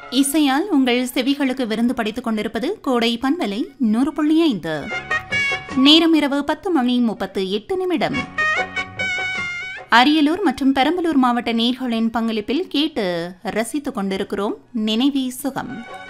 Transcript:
இசையால் உங்கள் செவிகளுக்கு விருந்து படைத்துக் கொண்டிருப்பது கோடை பண்பலை 100.5. நேரம் இரவு 10:38. அரியலூர் மற்றும் பெரம்பலூர் மாவட்ட நேயர்களின் பங்களிப்பில் கேட்டு ரசித்துக் கொண்டிருக்கிறோம் நினைவே சுகம்.